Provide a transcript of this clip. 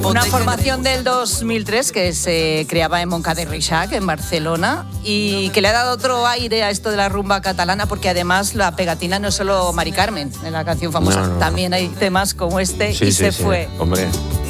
Una formación del 2003 que se creaba en Montcada de Reixac, en Barcelona, y que le ha dado otro aire a esto de la rumba catalana, porque además la pegatina no es solo Mari Carmen en la canción famosa, también hay temas como este, sí, y sí, se sí. fue. Hombre.